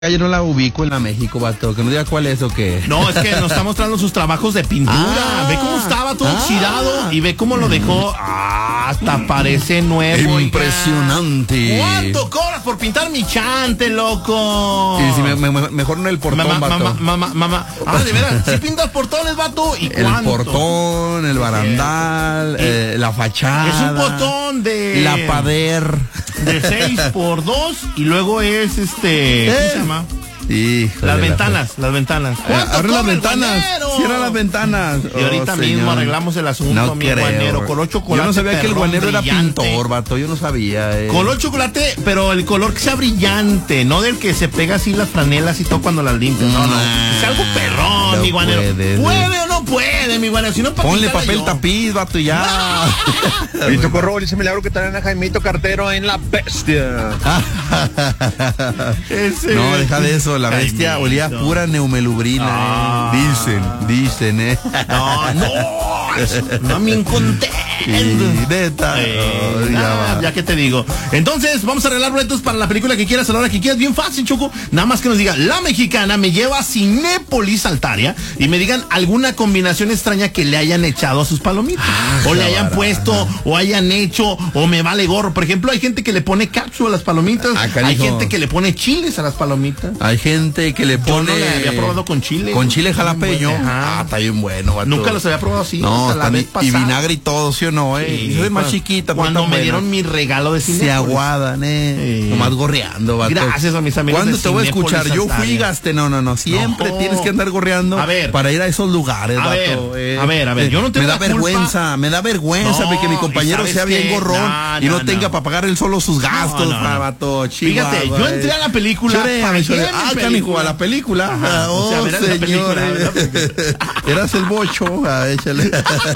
Yo no la ubico en la México, vato. Que no diga cuál es o qué. No, es que nos está mostrando sus trabajos de pintura. Ve cómo estaba todo oxidado y ve cómo lo dejó. Hasta parece nuevo. Impresionante. Oiga. ¿Cuánto cobras por pintar mi chante, loco? Sí, sí, mejor no el portón, vato. Mamá. De veras, ¿sí pintas portones, vato? ¿Y el cuánto? Portón, el barandal, la fachada. Es un portón de... La pader. De 6x2 y luego es ¿cómo se llama? Híjole, las ventanas. Abre las ventanas, cierra las ventanas. Y ahorita mismo arreglamos el asunto, no mi creo. Guanero. Color chocolate. Yo no sabía que el guanero brillante. era pintor, vato. Yo no sabía. Color chocolate, pero el color que sea brillante, no del que se pega así las franelas y todo cuando las limpias. No. Es algo perrón, no, mi Guanero. ¿Puede o no puede, mi Guanero? Si no, ponle papel tapiz, vato, y ya. Y Chocorrol, dice milagro que traen a Jaimito Cartero en La Bestia. No, deja de eso. La Bestia olía pura neumelubrina. Dicen. No me encontré. Neta. Ya que te digo. Entonces, vamos a arreglar boletos para la película que quieras a la hora que quieras. Bien fácil, Choco. Nada más que nos diga, La Mexicana me lleva a Cinépolis Altaria y me digan alguna combinación extraña que le hayan echado a sus palomitas. O le hayan puesto, o hayan hecho, o me vale gorro. Por ejemplo, hay gente que le pone cápsula a las palomitas. Hay gente que le pone chiles a las palomitas. Hay gente que le pone... Yo no la había probado con chile. Con chile jalapeño. Está bien bueno, vato. Nunca los había probado así. No, y vinagre y todo, ¿sí o no? Sí, soy más chiquita. Cuando me dieron mi regalo de Cinépolis. Se aguadan, Nomás gorreando, vato. Gracias a mis amigos. ¿Cuándo te voy a escuchar? Yo fui y gasté. No. Siempre tienes que andar gorreando para ir a esos lugares, vato. A ver. Yo no tengo me da vergüenza que mi compañero sea bien gorrón y no tenga para pagar él solo sus gastos, vato. Fíjate, yo entré a la película. Canijo, a la película. Señor. Eras el bocho. Échale.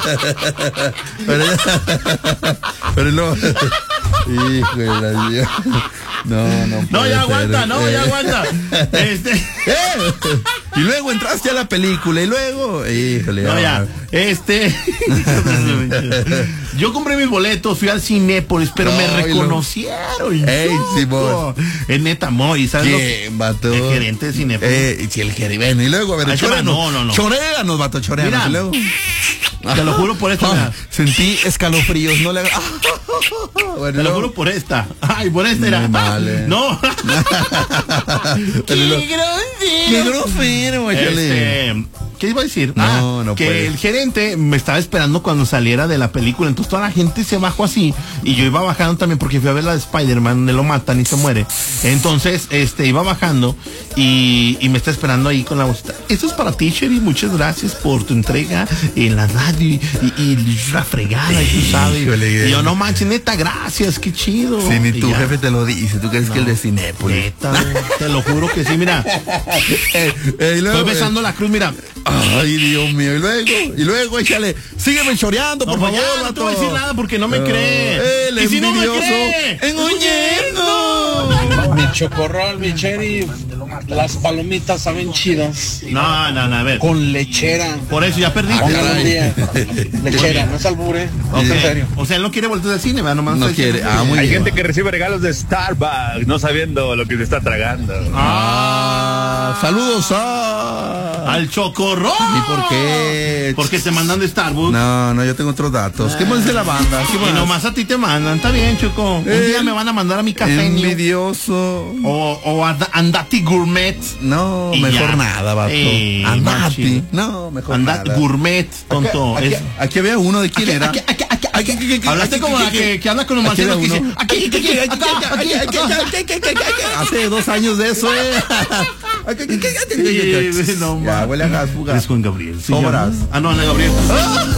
Pero no. Híjole, no, ya aguanta. Y luego entraste a la película y luego, híjole. No, ya. Yo compré mis boletos, fui al Cinépolis, pero me reconocieron. Simón. Es neta, Moy, ¿sabes? ¿Quién, vato? El gerente de Cinépolis. Sí, el gerente. Y luego, a ver, choréanos, vato, choréanos. Y luego. Te lo juro por esto. Sentí escalofríos, no le hagas. Te lo juro por esta. Ay, por esta era. Vale. No. Qué grosero, güey. ¿Qué iba a decir? Que puede. El gerente me estaba esperando cuando saliera de la película. Entonces toda la gente se bajó así. Y yo iba bajando también porque fui a ver la de Spider-Man, donde lo matan y se muere. Entonces, iba bajando y me está esperando ahí con la bolsita. Esto es para ti, Sherry. Muchas gracias por tu entrega en la radio y la fregada, y tú sabes. Y yo, no manches, neta, gracias, qué chido. Sí, ni tu jefe te lo dice. ¿Tú crees que el de Cinépolis? Neta, te lo juro que sí, mira. Estoy besando la cruz, mira. Ay, Dios mío. Y luego, échale. Sígueme choreando, por favor. No te voy a decir nada porque no me cree. El envidioso. Si no me cree, Mi Chocorrol, mi Cherry, las palomitas saben chidas. No, a ver. Con lechera. Por eso ya perdí. Lechera, no es albure. Okay. En serio. O sea, él no quiere volver al cine, ¿verdad? No quiere. Hay gente que recibe regalos de Starbucks, no sabiendo lo que se está tragando. Saludos al Chocorrol. ¿Y por qué? Porque se mandan de Starbucks. No, yo tengo otros datos. ¿Qué más dice la banda? Y nomás a ti te mandan. Está bien, Choco. Un día me van a mandar a mi café. Envidioso. O a Andati Gourmet. No, mejor nada, vato. Andati. No, mejor nada. Andati Gourmet, tonto. Aquí había uno. ¿De quién era? Hablaste como la que anda con los marcianos que dice hace 2 años de eso, No, ya, huele a gas, fuga. Es con Gabriel. Sobras. No, Gabriel.